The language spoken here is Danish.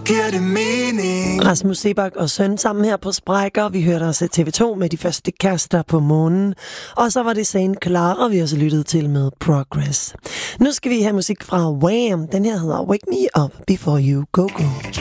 giver det mening. Rasmus Seebach og søn sammen her på Sprækker. Vi hørte også TV2 med De første kaster på månen. Og så var det Saint Clara, vi også lyttede til med Progress. Nu skal vi have musik fra Wham! Den her hedder Wake Me Up Before You Go Go.